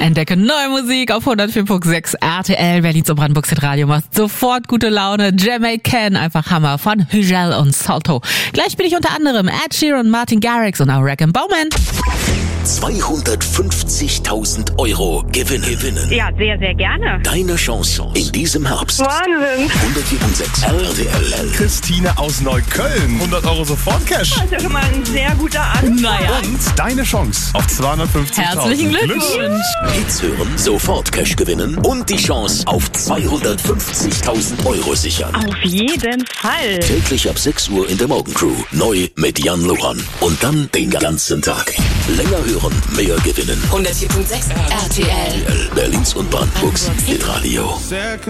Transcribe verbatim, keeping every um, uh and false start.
Entdecke neue Musik auf hundertvier Komma sechs R T L. Berlins und Brandenburgs Radio macht sofort gute Laune. Jamaican, einfach Hammer von Hügel und Salto. Gleich bin ich unter anderem Ed Sheeran, Martin Garrix und auch Rack Bowman. zweihundertfünfzigtausend Euro Gewinne. Gewinnen. Ja, sehr, sehr gerne. Deine Chance in diesem Herbst. Wahnsinn. hundertvier Komma sechs R T L. Christine aus Neukölln. hundert Euro Sofort-Cash. Das ist ja schon mal ein sehr guter Anfang. Naja. Und deine Chance auf zweihundertfünfzigtausend. Herzlichen Glückwunsch. Hits hören, sofort Cash gewinnen und die Chance auf zweihundertfünfzigtausend Euro sichern. Auf jeden Fall. Täglich ab sechs Uhr in der Morgencrew. Neu mit Jan Lohan. Und dann den ganzen Tag. Länger hören, mehr gewinnen. hundertvier Komma sechs R T L. Berlins und Brandenburgs Hitradio.